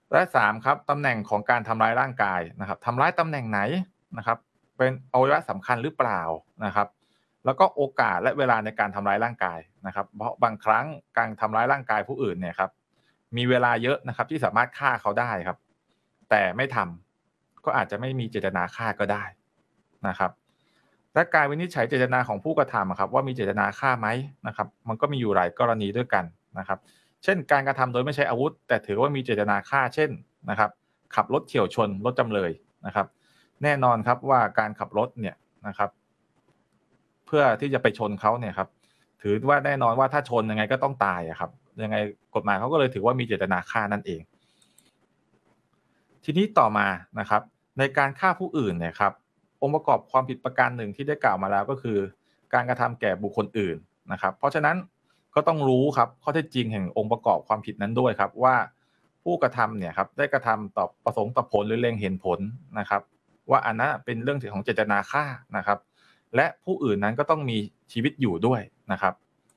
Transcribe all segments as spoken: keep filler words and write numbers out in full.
และสามครับตำแหน่งของการทำร้ายร่างกายนะครับทำร้ายตำแหน่งไหนนะครับเป็นอวัยวะสำคัญหรือเปล่านะครับแล้วก็โอกาสและเวลาในการทำร้ายร่างกายนะครับเพราะบางครั้งการทำร้ายร่างกายผู้อื่นเนี่ยครับมีเวลาเยอะนะครับที่สามารถฆ่าเขาได้ครับแต่ไม่ทำก็อาจจะไม่มีเจตนาฆ่าก็ได้นะครับและการวินิจฉัยเจตนาของผู้กระทำอะครับว่ามีเจตนาฆ่าไหมนะครับมันก็มีอยู่หลายกรณีด้วยกันนะครับ เช่นการกระทำโดยไม่ใช้อาวุธแต่ถือว่ามีเจตนาฆ่าเช่นนะครับขับรถเฉี่ยวชนรถจำเลยนะครับแน่นอนครับว่าการขับรถเนี่ยนะครับเพื่อที่จะไปชนเขาเนี่ยครับถือว่าแน่นอนว่าถ้าชนยังไงก็ต้องตายอะครับยังไงกฎหมายเขาก็เลยถือว่ามีเจตนาฆ่านั่นเองทีนี้ต่อมานะครับในการฆ่าผู้อื่นเนี่ยครับองค์ประกอบความผิดประการหนึ่งที่ได้กล่าวมาแล้วก็คือการกระทำแก่บุคคลอื่นนะครับเพราะฉะนั้น ก็ต้องรู้ครับข้อเท็จจริงแห่งองค์ประกอบความผิดนั้นด้วยครับว่าผู้กระทำเนี่ยครับได้กระทำต่อประสงค์ต่อผลหรือเล็งเห็นผลนะครับว่าอันนั้นเป็นเรื่องของเจตนาฆ่านะครับและผู้อื่นนั้นก็ต้องมีชีวิตอยู่ด้วยนะครับ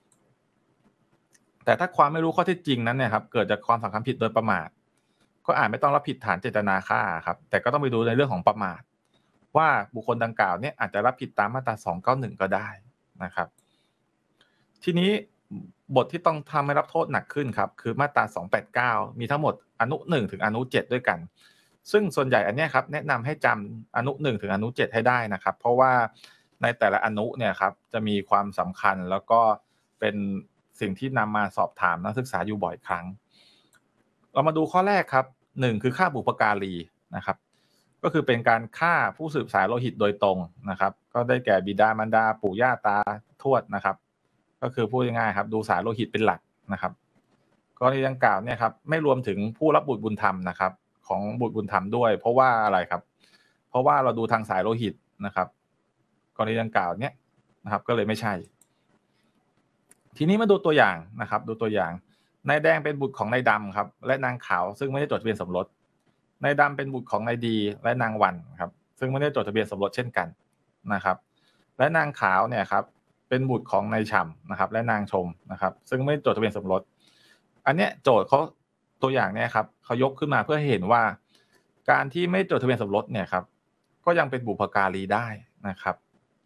แต่ถ้าความไม่รู้ข้อเท็จจริงนั้นเนี่ยครับเกิดจากความสังคมผิดโดยประมาทก็อาจไม่ต้องรับผิดฐานเจตนาฆ่าครับแต่ก็ต้องไปดูในเรื่องของประมาทว่าบุคคลดังกล่าวเนี่ยอาจจะรับผิดตามมาตราสองเก้าหนึ่งก็ได้นะครับ ทีนี้บทที่ต้องทำให้รับโทษหนักขึ้นครับคือมาตราสองแปดเก้ามีทั้งหมดอนุหนึ่งถึงอนุเจ็ดด้วยกันซึ่งส่วนใหญ่อันเนี้ยครับแนะนำให้จำอนุหนึ่งถึงอนุเจ็ดให้ได้นะครับเพราะว่าในแต่ละอนุเนี่ยครับจะมีความสำคัญแล้วก็เป็นสิ่งที่นำมาสอบถามนักศึกษาอยู่บ่อยครั้งเรามาดูข้อแรกครับหนึ่งคือฆ่าบุพการีนะครับก็คือเป็นการฆ่าผู้สืบสายโลหิตโดยตรงนะครับก็ได้แก่บิดามารดาปู่ย่าตาทวดนะครับ ก็คือพูดง่ายๆครับดูสายโลหิตเป็นหลักนะครับกรณีดังกล่าวเนี่ยครับไม่รวมถึงผู้รับบุตรบุญธรรมนะครับของบุตรบุญธรรมด้วยเพราะว่าอะไรครับเพราะว่าเราดูทางสายโลหิตนะครับกรณีดังกล่าวเนี่ยนะครับก็เลยไม่ใช่ทีนี้มาดูตัวอย่างนะครับดูตัวอย่างนายแดงเป็นบุตรของนายดำครับและนางขาวซึ่งไม่ได้จดทะเบียนสมรสนายดำเป็นบุตรของนายดีและนางวันครับซึ่งไม่ได้จดทะเบียนสมรสเช่นกันนะครับและนางขาวเนี่ยครับ เป็นบุตรของนายฉ่ำนะครับและนางชมนะครับซึ่งไม่จดทะเบียนสมรสอันเนี้ยโจทย์เขาตัวอย่างเนี่ยครับเขายกขึ้นมาเพื่อให้เห็นว่าการที่ไม่จดทะเบียนสมรสเนี่ยครับก็ยังเป็นบุพการีได้นะครับ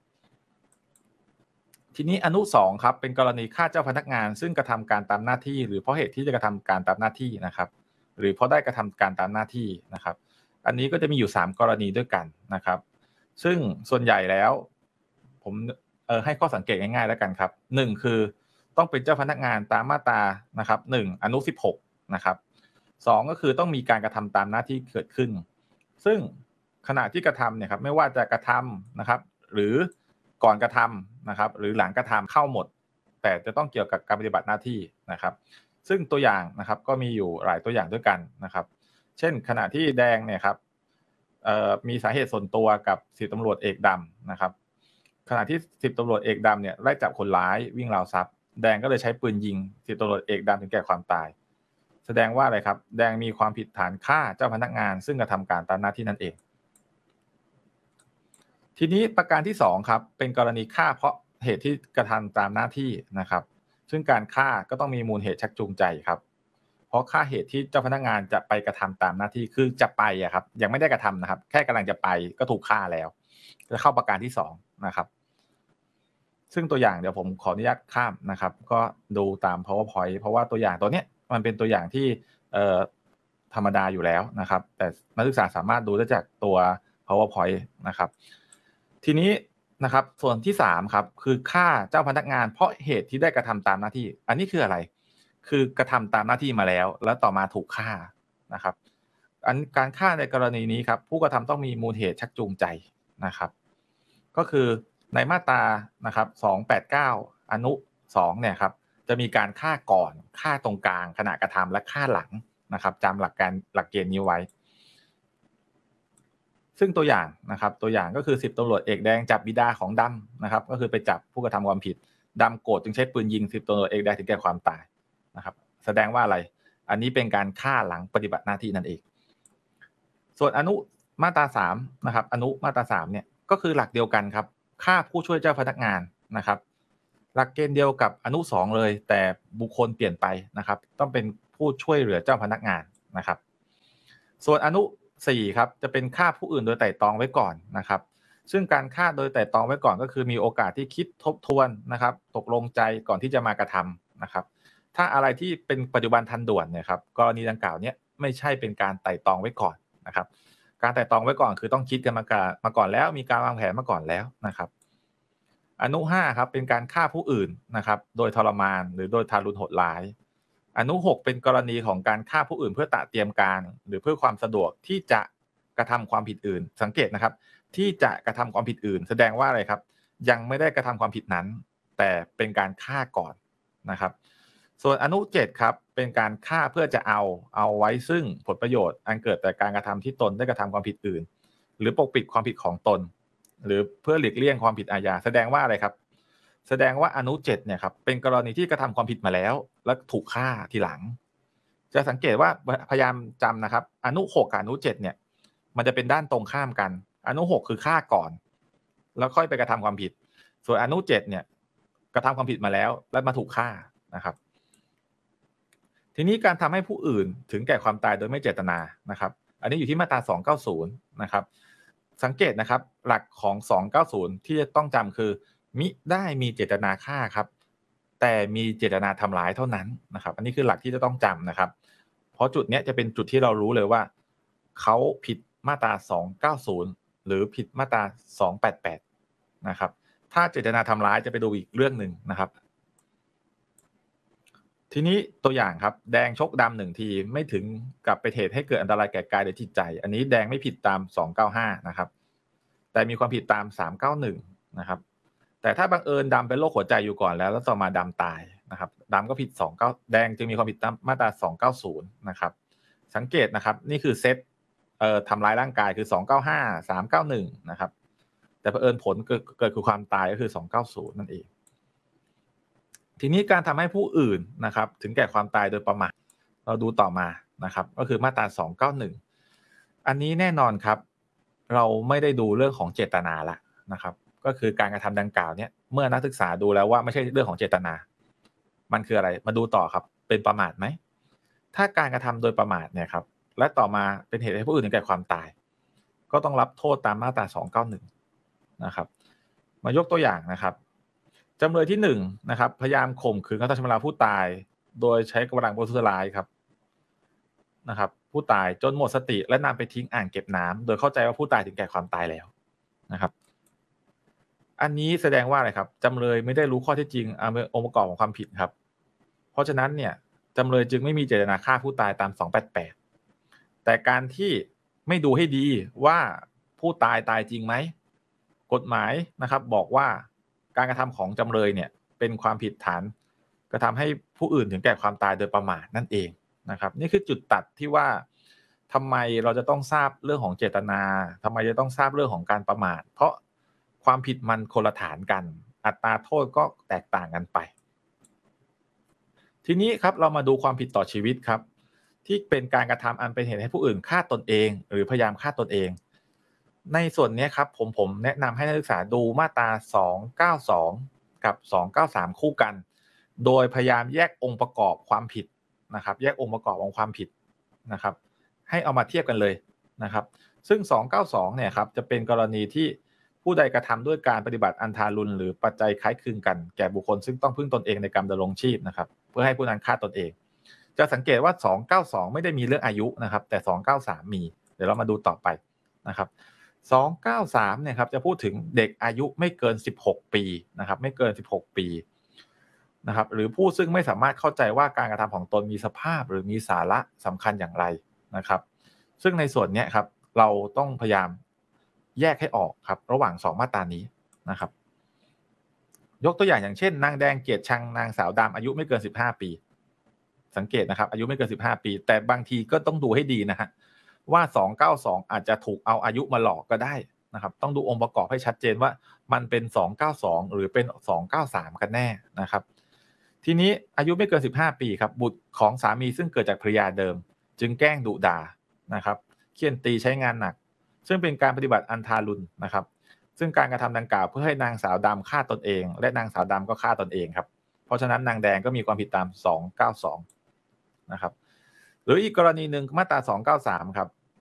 ทีนี้อนุสองครับเป็นกรณีฆ่าเจ้าพนักงานซึ่งกระทำการตามหน้าที่หรือเพราะเหตุที่จะกระทำการตามหน้าที่นะครับหรือเพราะได้กระทำการตามหน้าที่นะครับอันนี้ก็จะมีอยู่สามกรณีด้วยกันนะครับซึ่งส่วนใหญ่แล้วผมเอ่อให้ข้อสังเกตง่ายๆแล้วกันครับหนึ่งคือต้องเป็นเจ้าพนักงานตามมาตรานะครับหนึ่งอนุสิบหกนะครับสองก็คือต้องมีการกระทำตามหน้าที่เกิดขึ้นซึ่งขณะที่กระทำเนี่ยครับไม่ว่าจะกระทำนะครับหรือก่อนกระทำนะครับหรือหลังกระทำเข้าหมดแต่จะต้องเกี่ยวกับการปฏิบัติหน้าที่นะครับซึ่งตัวอย่างนะครับก็มีอยู่หลายตัวอย่างด้วยกันนะครับเช่นขณะที่แดงเนี่ยครับมีสาเหตุส่วนตัวกับสิบตำรวจเอกดำนะครับขณะที่สิบตำรวจเอกดำเนี่ยไล่จับคนร้ายวิ่งราวทรัพย์แดงก็เลยใช้ปืนยิงสิบตำรวจเอกดำถึงแก่ความตายแสดงว่าอะไรครับแดงมีความผิดฐานฆ่าเจ้าพนักงานซึ่งกระทำการตามหน้าที่นั่นเองทีนี้ประการที่สองครับเป็นกรณีฆ่าเพราะเหตุที่กระทำตามหน้าที่นะครับซึ่งการฆ่าก็ต้องมีมูลเหตุชักจูงใจครับเพราะฆ่าเหตุที่เจ้าพนักงานจะไปกระทำตามหน้าที่คือจะไปอะครับยังไม่ได้กระทำนะครับแค่กำลังจะไปก็ถูกฆ่าแล้วจะเข้าประการที่สองนะครับซึ่งตัวอย่างเดี๋ยวผมขออนุญาตข้ามนะครับก็ดูตาม powerpoint เพราะว่าตัวอย่างตัวเนี้ยมันเป็นตัวอย่างที่เอ่อธรรมดาอยู่แล้วนะครับแต่นักศึกษาสามารถดูได้จากตัว powerpoint นะครับทีนี้นะครับส่วนที่สามครับคือฆ่าเจ้าพนักงานเพราะเหตุที่ได้กระทำตามหน้าที่อันนี้คืออะไรคือกระทำตามหน้าที่มาแล้วแล้วต่อมาถูกฆ่านะครับอันการฆ่าในกรณีนี้ครับผู้กระทำต้องมีมูลเหตุชักจูงใจนะครับก็คือในมาตรานะครับสองแปดเก้าอนุสองเนี่ยครับจะมีการฆ่าก่อนฆ่าตรงกลางขณะกระทำและฆ่าหลังนะครับจำหลักการหลักเกณฑ์นี้ไว้ ซึ่งตัวอย่างนะครับตัวอย่างก็คือสิบตำรวจเอกแดงจับบิดาของดำนะครับก็คือไปจับผู้กระทำความผิดดำโกรธจึงใช้ปืนยิงสิบตำรวจเอกแดงถึงแก่ความตายนะครับแสดงว่าอะไรอันนี้เป็นการฆ่าหลังปฏิบัติหน้าที่นั่นเองส่วนอนุมาตราสามนะครับอนุมาตราสามเนี่ยก็คือหลักเดียวกันครับฆ่าผู้ช่วยเจ้าพนักงานนะครับหลักเกณฑ์เดียวกับอนุสองเลยแต่บุคคลเปลี่ยนไปนะครับต้องเป็นผู้ช่วยเหลือเจ้าพนักงานนะครับส่วนอนุสี่ครับจะเป็นฆ่าผู้อื่นโดยไตร่ตรองไว้ก่อนนะครับซึ่งการฆ่าโดยไตร่ตรองไว้ก่อนก็คือมีโอกาสที่คิดทบทวนนะครับตกลงใจก่อนที่จะมากระทำนะครับถ้าอะไรที่เป็นปัจจุบันทันด่วนเนี่ยครับกรณีดังกล่าวเนี้ยไม่ใช่เป็นการไตร่ตรองไว้ก่อนนะครับการไตร่ตรองไว้ก่อนคือต้องคิดกันมาก่อนมาก่อนแล้วมีการวางแผนมาก่อนแล้วนะครับอนุห้าครับเป็นการฆ่าผู้อื่นนะครับโดยทรมานหรือโดยทารุณโหดร้ายอนุหกเป็นกรณีของการฆ่าผู้อื่นเพื่อตระเตรียมการหรือเพื่อความสะดวกที่จะกระทำความผิดอื่นสังเกตนะครับที่จะกระทำความผิดอื่นแสดงว่าอะไรครับยังไม่ได้กระทำความผิดนั้นแต่เป็นการฆ่าก่อนนะครับส่วนอนุเจ็ดครับเป็นการฆ่าเพื่อจะเอาเอาไว้ซึ่งผลประโยชน์อันเกิดแต่การกระทำที่ตนได้กระทำความผิดอื่นหรือปกปิดความผิดของตนหรือเพื่อหลีกเลี่ยงความผิดอาญาแสดงว่าอะไรครับแสดงว่าอนุเจ็ดเนี่ยครับเป็นกรณีที่กระทำความผิดมาแล้วและถูกฆ่าทีหลังจะสังเกตว่าพยายามจำนะครับอนุหกกับอนุเจ็ดเนี่ยมันจะเป็นด้านตรงข้ามกันอนุหกคือฆ่าก่อนแล้วค่อยไปกระทำความผิดส่วนอนุเจ็ดเนี่ยกระทำความผิดมาแล้วและมาถูกฆ่านะครับทีนี้การทำให้ผู้อื่นถึงแก่ความตายโดยไม่เจตนานะครับอันนี้อยู่ที่มาตราสองเก้าศูนย์นะครับสังเกตนะครับหลักของสองเก้าศูนย์ที่จะต้องจำคือมิได้มีเจตนาฆ่าครับแต่มีเจตนาทำร้ายเท่านั้นนะครับอันนี้คือหลักที่จะต้องจำนะครับเพราะจุดนี้จะเป็นจุดที่เรารู้เลยว่าเขาผิดมาตราสองเก้าศูนย์หรือผิดมาตราสองแปดแปดนะครับถ้าเจตนาทำร้ายจะไปดูอีกเรื่องหนึ่งนะครับทีนี้ตัวอย่างครับแดงชกดำหนึ่งทีไม่ถึงกับเป็นเหตุให้เกิดอันตรายแก่กายหรือจิตใจอันนี้แดงไม่ผิดตามสองเก้าห้านะครับแต่มีความผิดตามสามเก้าหนึ่งนะครับแต่ถ้าบังเอิญดำเป็นโรคหัวใจอยู่ก่อนแล้วแล้วต่อมาดำตายนะครับดำก็ผิดสองเก้าแดงจึงมีความผิดตามมาตราสองเก้าศูนย์นะครับสังเกตนะครับนี่คือเซตเอ่อทำร้ายร่างกายคือสองเก้าห้า สามเก้าหนึ่งนะครับแต่เผอิญผลเกิดเกิดคือความตายก็คือสองเก้าศูนย์นั่นเองทีนี้การทำให้ผู้อื่นนะครับถึงแก่ความตายโดยประมาทเราดูต่อมานะครับก็คือมาตราสองเก้าหนึ่งอันนี้แน่นอนครับเราไม่ได้ดูเรื่องของเจตนาละนะครับก็คือการกระทำดังกล่าวเนี่ยเมื่อนักศึกษาดูแล้วว่าไม่ใช่เรื่องของเจตนามันคืออะไรมาดูต่อครับเป็นประมาทไหมถ้าการกระทำโดยประมาทเนี่ยครับและต่อมาเป็นเหตุให้ผู้อื่นถึงแก่ความตายก็ต้องรับโทษตามมาตราสองเก้าหนึ่งนะครับมายกตัวอย่างนะครับจำเลยที่หนึ่งนะครับพยายามข่มขืนกระทำชำเราผู้ตายโดยใช้กำลังประทุษร้ายครับนะครับผู้ตายจนหมดสติและนำไปทิ้งอ่างเก็บน้ำโดยเข้าใจว่าผู้ตายถึงแก่ความตายแล้วนะครับอันนี้แสดงว่าอะไรครับจำเลยไม่ได้รู้ข้อเท็จจริงองค์ประกอบของความผิดครับเพราะฉะนั้นเนี่ยจำเลยจึงไม่มีเจตนาฆ่าผู้ตายตามสองแปดแปดแต่การที่ไม่ดูให้ดีว่าผู้ตายตายจริงไหมกฎหมายนะครับบอกว่าการกระทำของจำเลยเนี่ยเป็นความผิดฐานกระทำให้ผู้อื่นถึงแก่ความตายโดยประมาทนั่นเองนะครับนี่คือจุดตัดที่ว่าทำไมเราจะต้องทราบเรื่องของเจตนาทำไมจะต้องทราบเรื่องของการประมาทเพราะความผิดมันคนละฐานกันอัตราโทษก็แตกต่างกันไปทีนี้ครับเรามาดูความผิดต่อชีวิตครับที่เป็นการกระทำอันเป็นเหตุให้ผู้อื่นฆ่าตนเองหรือพยายามฆ่าตนเองในส่วนนี้ครับผมผมแนะนำให้นักศึกษาดูมาตราสองเก้าสองกับสองเก้าสามคู่กันโดยพยายามแยกองค์ประกอบความผิดนะครับแยกองค์ประกอบของความผิดนะครับให้เอามาเทียบกันเลยนะครับซึ่งสองเก้าสองเนี่ยครับจะเป็นกรณีที่ผู้ใดกระทำด้วยการปฏิบัติอันทารุณหรือปัจจัยคล้ายคลึงกันแก่บุคคลซึ่งต้องพึ่งตนเองในการดำรงชีพนะครับเพื่อให้ผู้นั้นฆ่าตนเองจะสังเกตว่าสองเก้าสองไม่ได้มีเรื่องอายุนะครับแต่สองเก้าสามมีเดี๋ยวเรามาดูต่อไปนะครับสองเก้าสามเนี่ยครับจะพูดถึงเด็กอายุไม่เกินสิบหกปีนะครับไม่เกินสิบหกปีนะครับหรือผู้ซึ่งไม่สามารถเข้าใจว่าการกระทำของตนมีสภาพหรือมีสาระสำคัญอย่างไรนะครับซึ่งในส่วนนี้ครับเราต้องพยายามแยกให้ออกครับระหว่างสองมาตรานี้นะครับยกตัวอย่างอย่างเช่นนางแดงเกียรติชังนางสาวดำอายุไม่เกินสิบห้าปีสังเกตนะครับอายุไม่เกินสิบห้าปีแต่บางทีก็ต้องดูให้ดีนะฮะว่าสองเก้าสองอาจจะถูกเอาอายุมาหลอกก็ได้นะครับต้องดูองค์ประกอบให้ชัดเจนว่ามันเป็นสองเก้าสองหรือเป็นสองเก้าสามกันแน่นะครับทีนี้อายุไม่เกินสิบห้าปีครับบุตรของสามีซึ่งเกิดจากภรรยาเดิมจึงแกล้งดุด่านะครับเฆี่ยนตีใช้งานหนักซึ่งเป็นการปฏิบัติอันทารุณนะครับซึ่งการกระทำดังกล่าวเพื่อให้นางสาวดำฆ่าตนเองและนางสาวดำก็ฆ่าตนเองครับเพราะฉะนั้นนางแดงก็มีความผิดตามสองเก้าสองนะครับหรืออีกกรณีหนึ่งมาตราสองเก้าสามครับ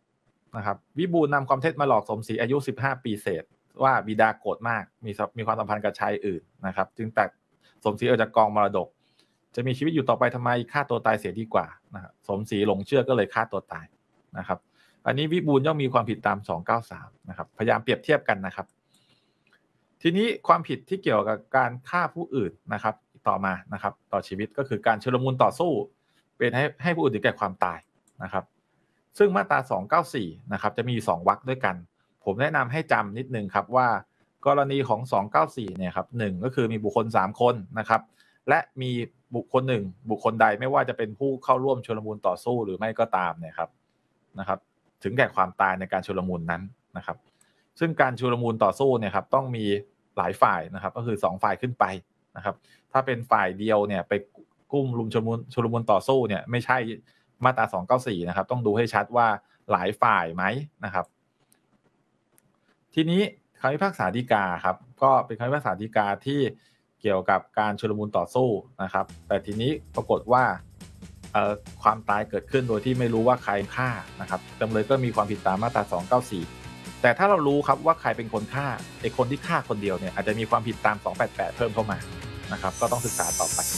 นะครับวิบูลย์นำความเท็จมาหลอกสมศรีอายุสิบห้าปีเศษว่าบิดาโกรธมากมีมีความสัมพันธ์กับชายอื่นนะครับจึงตัดสมศรีออกจากกองมรดกจะมีชีวิตอยู่ต่อไปทำไมฆ่าตัวตายเสียดีกว่านะครับสมศรีหลงเชื่อก็เลยฆ่าตัวตายนะครับอันนี้วิบูลย์ย่อมมีความผิดตามสองเก้าสามนะครับพยายามเปรียบเทียบกันนะครับทีนี้ความผิดที่เกี่ยวกับการฆ่าผู้อื่นนะครับต่อมานะครับต่อชีวิตก็คือการชุลมุนต่อสู้เป็นให้ให้ผู้อื่นถึงแก่ความตายนะครับซึ่งมาตราสองเก้าสี่นะครับจะมีสองวรรคด้วยกันผมแนะนำให้จำนิดนึงครับว่ากรณีของสองเก้าสี่เนี่ยครับหนึ่งก็คือมีบุคคลสามคนนะครับและมีบุคคลหนึ่งบุคคลใดไม่ว่าจะเป็นผู้เข้าร่วมชุลมุนต่อสู้หรือไม่ก็ตามเนี่ยครับนะครับถึงแก่ความตายในการชุลมุนนั้นนะครับซึ่งการชุลมุนต่อสู้เนี่ยครับต้องมีหลายฝ่ายนะครับก็คือสองฝ่ายขึ้นไปนะครับถ้าเป็นฝ่ายเดียวเนี่ยไปกุ้มลุมชุลมุนชุลมุนต่อสู้เนี่ยไม่ใช่มาตราสองเก้าสี่นะครับต้องดูให้ชัดว่าหลายฝ่ายไหมนะครับทีนี้คำพิพากษาฎีกาครับก็เป็นคำพิพากษาฎีกาที่เกี่ยวกับการชุลมุนต่อสู้นะครับแต่ทีนี้ปรากฏว่าความตายเกิดขึ้นโดยที่ไม่รู้ว่าใครฆ่านะครับจำเลยก็มีความผิดตามมาตราสองเก้าสี่แต่ถ้าเรารู้ครับว่าใครเป็นคนฆ่าไอ้คนที่ฆ่าคนเดียวเนี่ยอาจจะมีความผิดตามสองแปดแปดเพิ่มเข้ามานะครับก็ต้องศึกษาต่อไป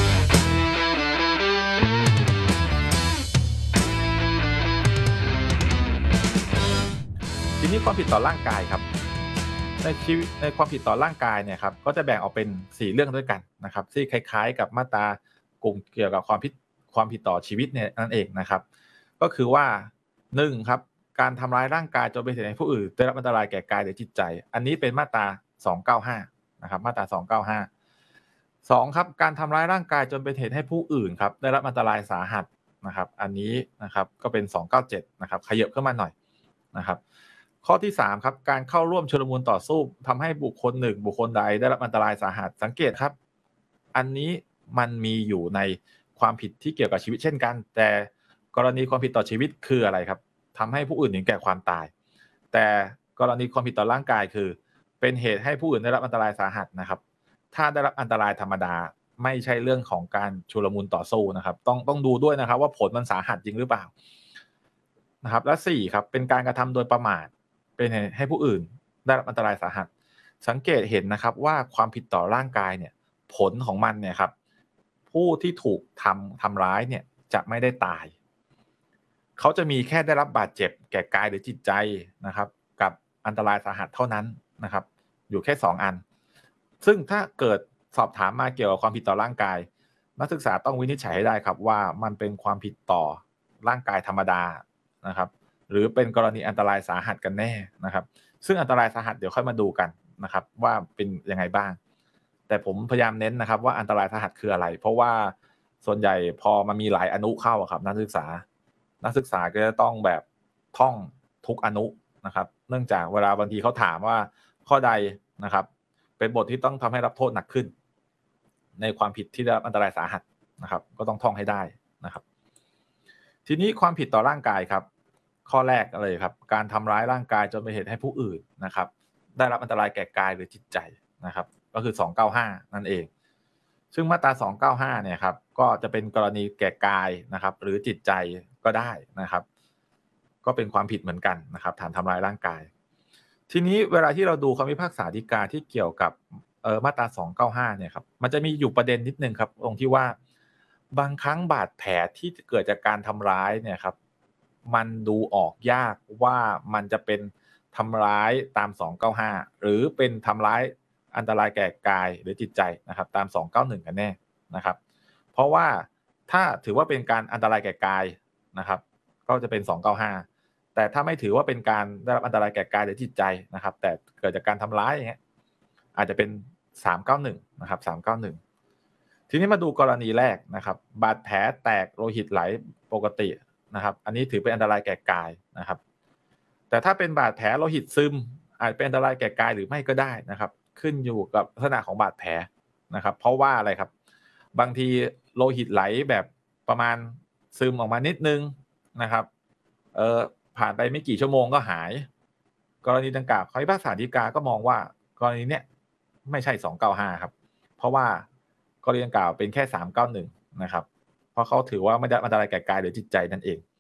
ทีนี้ความผิดต่อร่างกายครับในชีวิตในความผิดต่อร่างกายเนี่ยครับก็จะแบ่งออกเป็นสี่เรื่องด้วยกันนะครับที่คล้ายๆกับมาตรากลุ่มเกี่ยวกับความผิดความผิดต่อชีวิตเนี่ยนั่นเองนะครับก็คือว่าหนึ่งครับการทำร้ายร่างกายจนเป็นเหตุให้ผู้อื่นได้รับอันตรายแก่กายหรือจิตใจอันนี้เป็นมาตราสองเก้าห้านะครับมาตราสองเก้าห้าสองครับการทำร้ายร่างกายจนเป็นเหตุให้ผู้อื่นครับได้รับอันตรายสาหัสนะครับอันนี้นะครับก็เป็นสองเก้าเจ็ดนะครับขยับขึ้นมาหน่อยนะครับข้อที่สามครับการเข้าร่วมชุลมุนต่อสู้ทำให้บุคคลหนึ่งบุคคลใดได้รับอันตรายสาหัสสังเกตครับอันนี้มันมีอยู่ในความผิดที่เกี่ยวกับชีวิตเช่นกันแต่กรณีความผิดต่อชีวิตคืออะไรครับทำให้ผู้อื่นถึงแก่ความตายแต่กรณีความผิดต่อร่างกายคือเป็นเหตุให้ผู้อื่นได้รับอันตรายสาหัสนะครับถ้าได้รับอันตรายธรรมดาไม่ใช่เรื่องของการชุลมุนต่อสู้นะครับต้องต้องดูด้วยนะครับว่าผลมันสาหัสจริงหรือเปล่านะครับและสี่ครับเป็นการกระทำโดยประมาทเป็นเหตุให้ผู้อื่นได้รับอันตรายสาหัสสังเกตเห็นนะครับว่าความผิดต่อร่างกายเนี่ยผลของมันเนี่ยครับผู้ที่ถูกทำทำร้ายเนี่ยจะไม่ได้ตายเขาจะมีแค่ได้รับบาดเจ็บแก่กายหรือจิตใจนะครับกับอันตรายสาหัสเท่านั้นนะครับอยู่แค่สองอันซึ่งถ้าเกิดสอบถามมาเกี่ยวกับความผิดต่อร่างกายนักศึกษาต้องวินิจฉัยให้ได้ครับว่ามันเป็นความผิดต่อร่างกายธรรมดานะครับหรือเป็นกรณีอันตรายสาหัสกันแน่นะครับซึ่งอันตรายสาหัสเดี๋ยวค่อยมาดูกันนะครับว่าเป็นยังไงบ้างแต่ผมพยายามเน้นนะครับว่าอันตรายสาหัสคืออะไรเพราะว่าส่วนใหญ่พอมันมีหลายอนุเข้าครับนักศึกษานักศึกษาก็จะต้องแบบท่องทุกอนุนะครับเนื่องจากเวลาบางทีเขาถามว่าข้อใดนะครับเป็นบทที่ต้องทำให้รับโทษหนักขึ้นในความผิดที่ได้รับอันตรายสาหัสนะครับก็ต้องท่องให้ได้นะครับทีนี้ความผิดต่อร่างกายครับข้อแรกเลยครับการทำร้ายร่างกายจนเป็นเหตุให้ผู้อื่นนะครับได้รับอันตรายแก่กายหรือจิตใจนะครับก็คือสองเก้าห้านั่นเองซึ่งมาตราสองเก้าห้าเนี่ยครับก็จะเป็นกรณีแก่กายนะครับหรือจิตใจก็ได้นะครับก็เป็นความผิดเหมือนกันนะครับฐานทำร้ายร่างกายทีนี้เวลาที่เราดูคำพิพากษาฎีกาที่เกี่ยวกับเอ่อมาตราสองเก้าห้าเนี่ยครับมันจะมีอยู่ประเด็นนิดนึงครับตรงที่ว่าบางครั้งบาดแผลที่เกิดจากการทำร้ายเนี่ยครับมันดูออกยากว่ามันจะเป็นทำร้ายตามสองเก้าห้าหรือเป็นทำร้ายอันตรายแก่กายหรือจิตใจนะครับตามสองเก้าหนึ่งกันแน่นะครับเพราะว่าถ้าถือว่าเป็นการอันตรายแก่กายนะครับก็จะเป็นสองเก้าห้าแต่ถ้าไม่ถือว่าเป็นการได้รับอันตรายแก่กายหรือจิตใจนะครับแต่เกิดจากการทำร้ายอย่างเงี้ยอาจจะเป็นสามเก้าหนึ่งนะครับสามเก้าหนึ่งทีนี้มาดูกรณีแรกนะครับบาดแผลแตกโลหิตไหลปกตินะครับอันนี้ถือเป็นอันตรายแก่กายนะครับแต่ถ้าเป็นบาดแผลโลหิตซึมอาจเป็นอันตรายแก่กายหรือไม่ก็ได้นะครับขึ้นอยู่กับลักษณะของบาดแผลนะครับเพราะว่าอะไรครับบางทีโลหิตไหลแบบประมาณซึมออกมานิดนึงนะครับเอ่อผ่านไปไม่กี่ชั่วโมงก็หายกรณีดังกล่าวคำพิพากษาฎีกาก็มองว่ากรณีเนี้ยไม่ใช่สองเก้าห้าครับเพราะว่ากรณีดังกล่าวเป็นแค่สามเก้าหนึ่งนะครับเพราะเขาถือว่าไม่ได้อันตรายแก่กายหรือจิตใจนั่นเอง